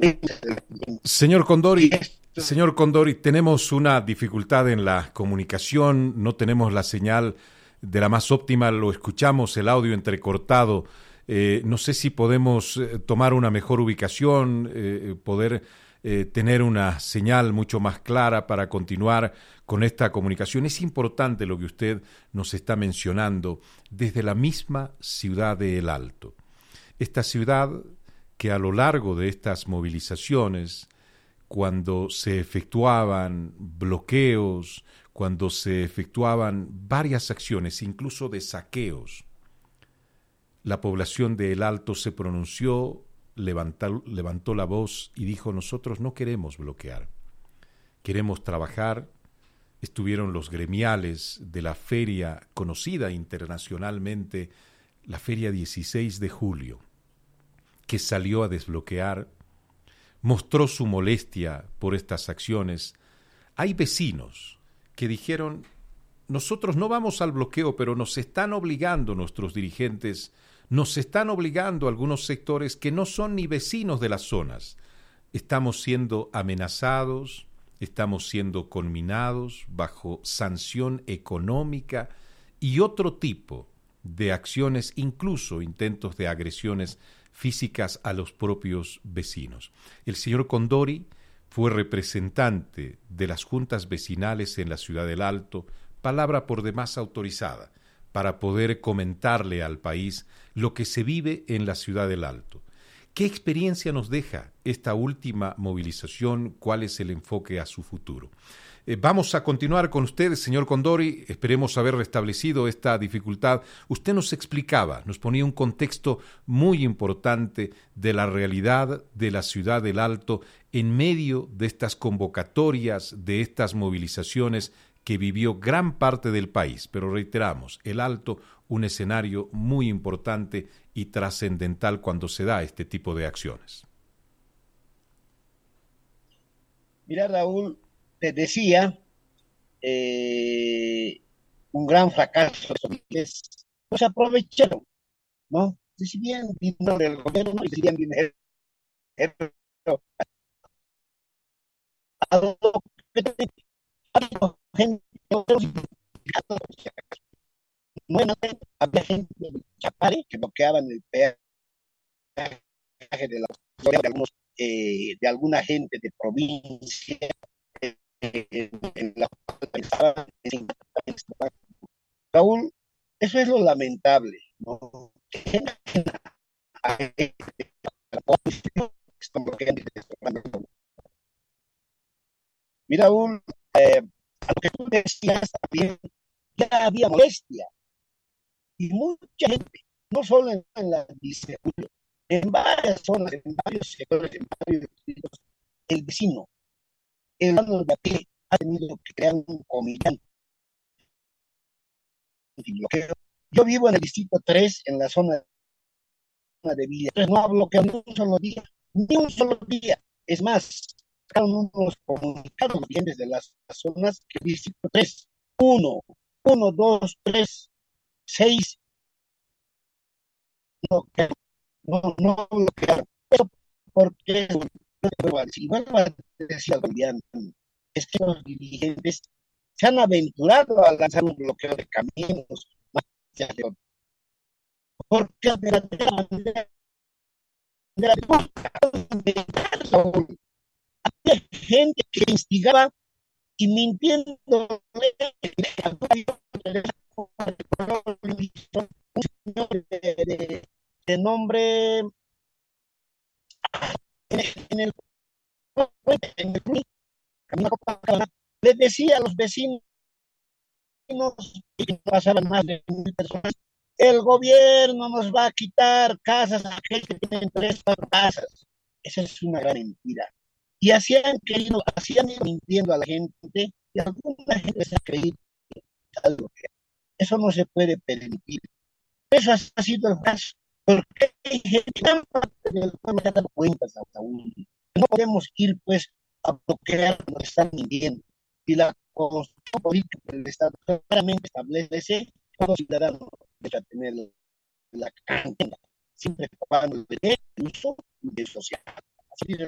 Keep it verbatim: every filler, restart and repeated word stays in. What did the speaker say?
Señor Condori, señor Condori, tenemos una dificultad en la comunicación, no tenemos la señal de la más óptima, lo escuchamos el audio entrecortado. Eh, no sé si podemos eh, tomar una mejor ubicación, eh, poder eh, tener una señal mucho más clara para continuar con esta comunicación. Es importante lo que usted nos está mencionando desde la misma ciudad de El Alto. Esta ciudad que a lo largo de estas movilizaciones, cuando se efectuaban bloqueos, cuando se efectuaban varias acciones, incluso de saqueos, la población de El Alto se pronunció, levantó, levantó la voz y dijo: nosotros no queremos bloquear, queremos trabajar. Estuvieron los gremiales de la feria conocida internacionalmente, la feria dieciséis de julio, que salió a desbloquear, mostró su molestia por estas acciones. Hay vecinos que dijeron: nosotros no vamos al bloqueo, pero nos están obligando nuestros dirigentes, nos están obligando algunos sectores que no son ni vecinos de las zonas. Estamos siendo amenazados, estamos siendo conminados bajo sanción económica y otro tipo de acciones, incluso intentos de agresiones físicas a los propios vecinos. El señor Condori fue representante de las juntas vecinales en la ciudad del Alto, palabra por demás autorizada para poder comentarle al país lo que se vive en la ciudad del Alto. ¿Qué experiencia nos deja esta última movilización? ¿Cuál es el enfoque a su futuro? Eh, vamos a continuar con usted, señor Condori. Esperemos haber restablecido esta dificultad. Usted nos explicaba, nos ponía un contexto muy importante de la realidad de la ciudad del Alto en medio de estas convocatorias, de estas movilizaciones que vivió gran parte del país. Pero reiteramos, el Alto, un escenario muy importante y trascendental cuando se da este tipo de acciones. Mira, Raúl, te decía, eh, un gran fracaso es, pues aprovecharon, ¿no? Recibían dinero del gobierno y recibían dinero a lo que te- a gente, bueno, había gente de Chapare que bloqueaban el peaje de, la, de, algunos, eh, de alguna gente de provincia, eh, en la Raúl, eso es lo lamentable, ¿no? Mira, Raúl, eh, a lo que tú decías también, ya había molestia y mucha gente, no solo en, en la dice Julio, en varias zonas, en varios sectores, en varios distritos, el vecino, el hermano de aquí, ha tenido que crear un comité bloqueo. Yo vivo en el distrito tres, en la zona de Villa tres, no ha bloqueado ni un solo día, ni un solo día. Es más, sacaron unos comunicados desde las zonas que el distrito tres, uno, uno, dos, tres, seis, no, no, no bloquearon. Eso porque, igual va a decir al gobierno, es que los dirigentes se han aventurado a lanzar un bloqueo de caminos, porque de la, de la, de la, de la, había gente que instigaba y mintiendo de, de, de nombre en el, en el les decía a los vecinos que pasaban más de mil personas: el gobierno nos va a quitar casas a aquel que tienen tres casas. Esa es una gran mentira. Y hacían querido, hacían ir mintiendo a la gente, y alguna gente se ha creído algo que eso no se puede permitir. Eso ha sido el caso, porque hay gente, gran parte del pueblo se ha dado cuentas hasta aún. No podemos ir, pues, a bloquear, nos están mintiendo. Y la constitución política del Estado claramente establece que todo ciudadano debe tener la cantidad, siempre pagando el derecho de uso de social. Así de